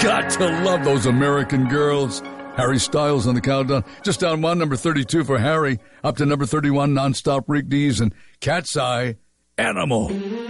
Got to love those American Girls. Harry Styles on the countdown. Just down one, number 32 for Harry. Up to number 31, Nonstop Rick Dees and Cat's Eye, Animal.